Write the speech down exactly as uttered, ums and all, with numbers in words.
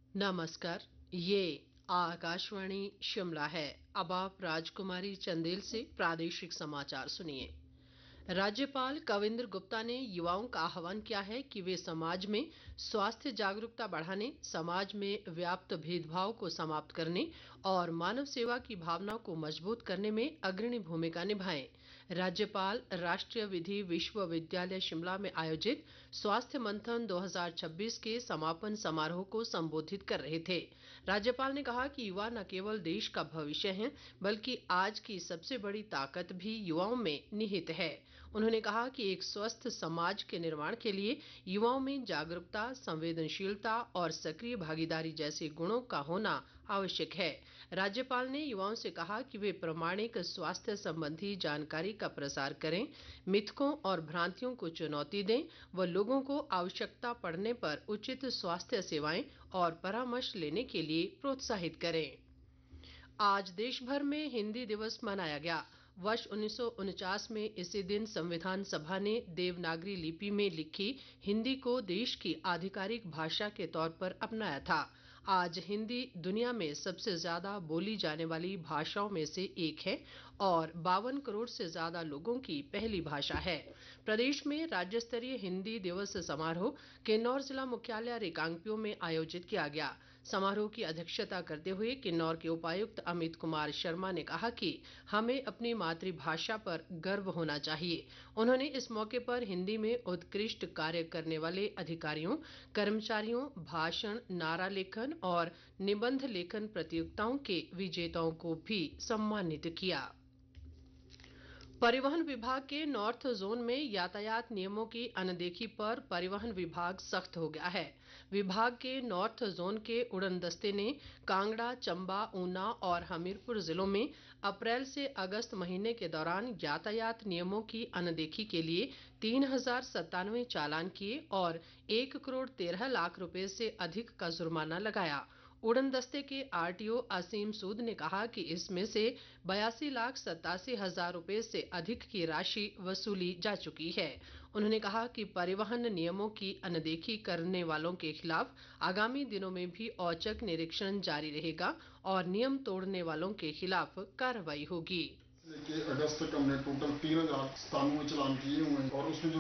नमस्कार। ये आकाशवाणी शिमला है। अब आप राजकुमारी चंदेल से प्रादेशिक समाचार सुनिए। राज्यपाल कविंद्र गुप्ता ने युवाओं का आह्वान किया है कि वे समाज में स्वास्थ्य जागरूकता बढ़ाने, समाज में व्याप्त भेदभाव को समाप्त करने और मानव सेवा की भावना को मजबूत करने में अग्रणी भूमिका निभाएं। राज्यपाल राष्ट्रीय विधि विश्वविद्यालय शिमला में आयोजित स्वास्थ्य मंथन दो हज़ार छब्बीस के समापन समारोह को संबोधित कर रहे थे। राज्यपाल ने कहा कि युवा न केवल देश का भविष्य हैं, बल्कि आज की सबसे बड़ी ताकत भी युवाओं में निहित है। उन्होंने कहा कि एक स्वस्थ समाज के निर्माण के लिए युवाओं में जागरूकता, संवेदनशीलता और सक्रिय भागीदारी जैसे गुणों का होना आवश्यक है। राज्यपाल ने युवाओं से कहा कि वे प्रामाणिक स्वास्थ्य संबंधी जानकारी का प्रसार करें, मिथकों और भ्रांतियों को चुनौती दें व लोगों को आवश्यकता पड़ने पर उचित स्वास्थ्य सेवाएं और परामर्श लेने के लिए प्रोत्साहित करें। आज देश भर में हिंदी दिवस मनाया गया। वर्ष उन्नीस सौ उनचास में इसी दिन संविधान सभा ने देवनागरी लिपि में लिखी हिंदी को देश की आधिकारिक भाषा के तौर पर अपनाया था। आज हिंदी दुनिया में सबसे ज्यादा बोली जाने वाली भाषाओं में से एक है और बावन करोड़ से ज्यादा लोगों की पहली भाषा है। प्रदेश में राज्य स्तरीय हिंदी दिवस समारोह किन्नौर जिला मुख्यालय रिकांगपिओ में आयोजित किया गया। समारोह की अध्यक्षता करते हुए किन्नौर के उपायुक्त अमित कुमार शर्मा ने कहा कि हमें अपनी मातृभाषा पर गर्व होना चाहिए। उन्होंने इस मौके पर हिंदी में उत्कृष्ट कार्य करने वाले अधिकारियों, कर्मचारियों, भाषण, नारा लेखन और निबंध लेखन प्रतियोगिताओं के विजेताओं को भी सम्मानित किया। परिवहन विभाग के नॉर्थ जोन में यातायात नियमों की अनदेखी पर परिवहन विभाग सख्त हो गया है। विभाग के नॉर्थ जोन के उड़न दस्ते ने कांगड़ा, चंबा, ऊना और हमीरपुर जिलों में अप्रैल से अगस्त महीने के दौरान यातायात नियमों की अनदेखी के लिए तीन हजार सत्तानवे चालान किए और एक करोड़ तेरह लाख रुपए से अधिक का जुर्माना लगाया। उड़न दस्ते के आरटीओ असीम सूद ने कहा कि इसमें से बयासी लाख सत्तासी हजार रुपए से अधिक की राशि वसूली जा चुकी है। उन्होंने कहा कि परिवहन नियमों की अनदेखी करने वालों के खिलाफ आगामी दिनों में भी औचक निरीक्षण जारी रहेगा और नियम तोड़ने वालों के खिलाफ कार्रवाई होगी। अगस्त तक हमने टोटल तीन हजार सतानवे चालान किए हुए हैं और उसमें जो